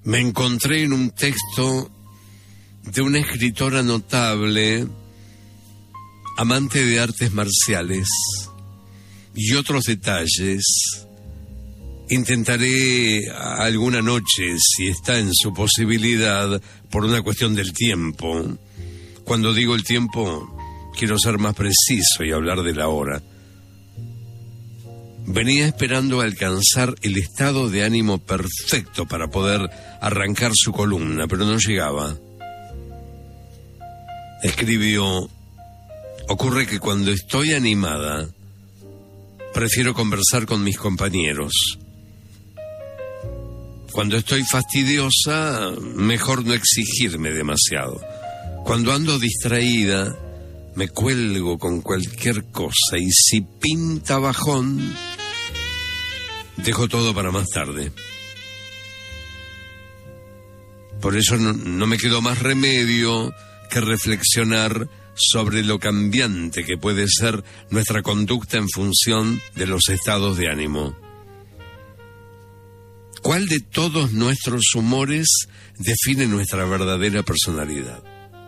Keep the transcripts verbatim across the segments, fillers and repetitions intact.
me encontré en un texto de una escritora notable, amante de artes marciales y otros detalles. Intentaré alguna noche, si está en su posibilidad, por una cuestión del tiempo. Cuando digo el tiempo, quiero ser más preciso y hablar de la hora. Venía esperando alcanzar el estado de ánimo perfecto para poder arrancar su columna, pero no llegaba. Escribió: ocurre que cuando estoy animada, prefiero conversar con mis compañeros. Cuando estoy fastidiosa, mejor no exigirme demasiado. Cuando ando distraída, me cuelgo con cualquier cosa, y si pinta bajón, dejo todo para más tarde. Por eso no, no me quedó más remedio que reflexionar sobre lo cambiante que puede ser nuestra conducta en función de los estados de ánimo. ¿Cuál de todos nuestros humores define nuestra verdadera personalidad?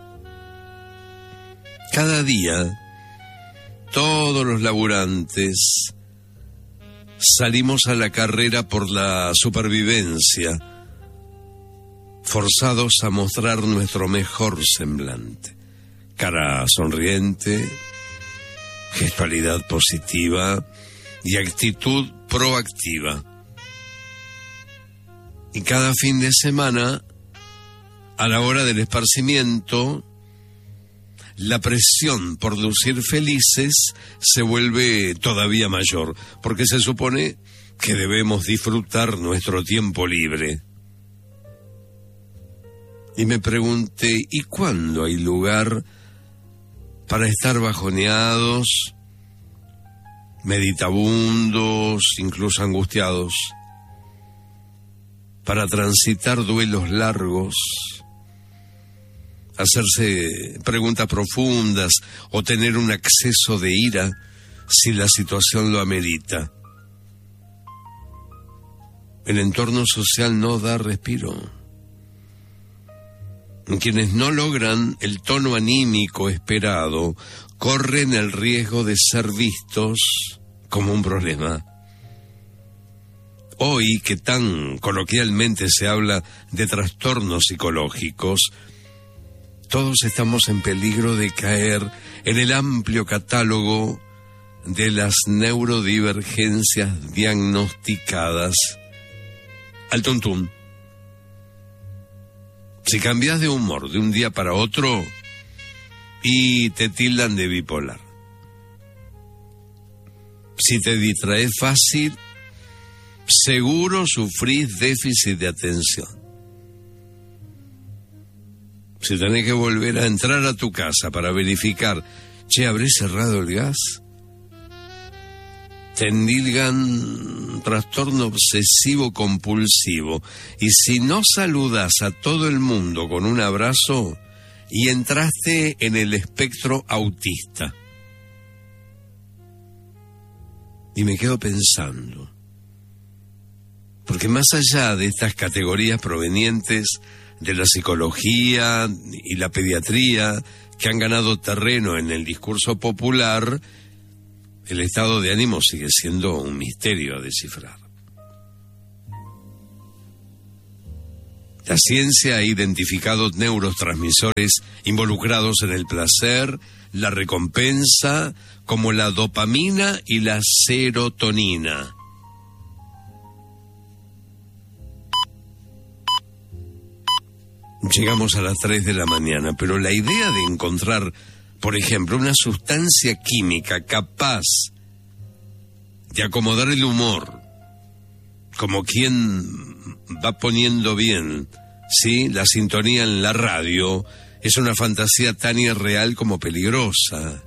Cada día, todos los laburantes salimos a la carrera por la supervivencia, forzados a mostrar nuestro mejor semblante. Cara sonriente, gestualidad positiva y actitud proactiva. Y cada fin de semana, a la hora del esparcimiento, la presión por lucir felices se vuelve todavía mayor, porque se supone que debemos disfrutar nuestro tiempo libre. Y me pregunté, ¿y cuándo hay lugar para estar bajoneados, meditabundos, incluso angustiados? Para transitar duelos largos, hacerse preguntas profundas o tener un acceso de ira si la situación lo amerita. El entorno social no da respiro. Quienes no logran el tono anímico esperado corren el riesgo de ser vistos como un problema. Hoy, que tan coloquialmente se habla de trastornos psicológicos, todos estamos en peligro de caer en el amplio catálogo de las neurodivergencias diagnosticadas al tuntún. Si cambias de humor de un día para otro, y te tildan de bipolar. Si te distraes fácil, seguro sufrís déficit de atención. Si tenés que volver a entrar a tu casa para verificar, che, ¿habré cerrado el gas? Te endilgan trastorno obsesivo compulsivo. Y si no saludas a todo el mundo con un abrazo, y entraste en el espectro autista. Y me quedo pensando, porque más allá de estas categorías provenientes de la psicología y la pediatría, que han ganado terreno en el discurso popular, el estado de ánimo sigue siendo un misterio a descifrar. La ciencia ha identificado neurotransmisores involucrados en el placer, la recompensa, como la dopamina y la serotonina. Llegamos a las tres de la mañana, pero la idea de encontrar, por ejemplo, una sustancia química capaz de acomodar el humor, como quien va poniendo bien, ¿sí?, la sintonía en la radio, es una fantasía tan irreal como peligrosa.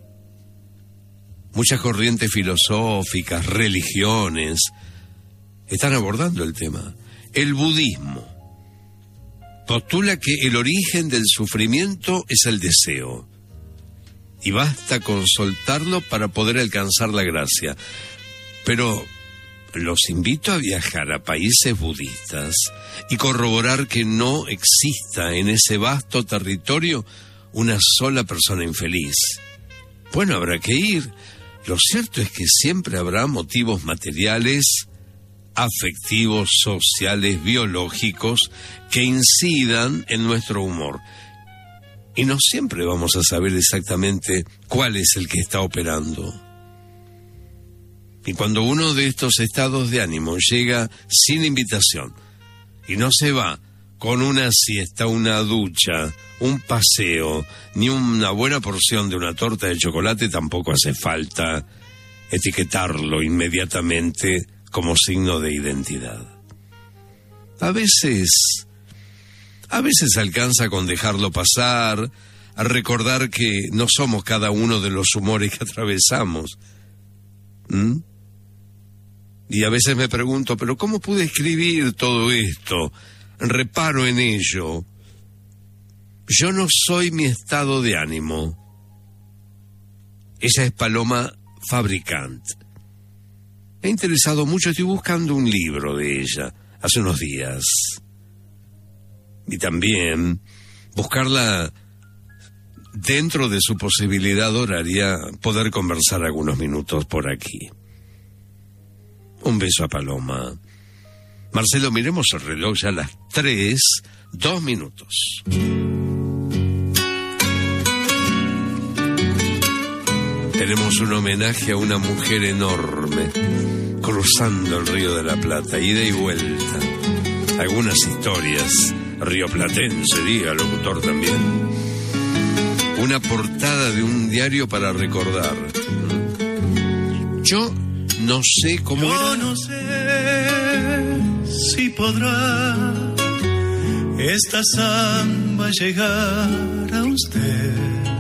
Muchas corrientes filosóficas, religiones, están abordando el tema. El budismo postula que el origen del sufrimiento es el deseo, y basta con soltarlo para poder alcanzar la gracia. Pero los invito a viajar a países budistas y corroborar que no exista en ese vasto territorio una sola persona infeliz. Bueno, habrá que ir. Lo cierto es que siempre habrá motivos materiales, afectivos, sociales, biológicos, que incidan en nuestro humor. Y no siempre vamos a saber exactamente cuál es el que está operando. Y cuando uno de estos estados de ánimo llega sin invitación y no se va con una siesta, una ducha, un paseo, ni una buena porción de una torta de chocolate, tampoco hace falta etiquetarlo inmediatamente como signo de identidad. A veces, a veces alcanza con dejarlo pasar, a recordar que no somos cada uno de los humores que atravesamos. ¿Mm? Y a veces me pregunto, ¿pero cómo pude escribir todo esto? Reparo en ello. Yo no soy mi estado de ánimo. Ella es Paloma Fabricant. Me ha interesado mucho, estoy buscando un libro de ella hace unos días. Y también buscarla dentro de su posibilidad horaria, poder conversar algunos minutos por aquí. Un beso a Paloma. Marcelo, miremos el reloj, ya a las tres, dos minutos. Tenemos un homenaje a una mujer enorme, cruzando el Río de la Plata, ida y vuelta. Algunas historias, rioplatense, diga, locutor también. Una portada de un diario para recordar. Yo no sé cómo Yo era. no sé si podrá esta samba llegar a usted.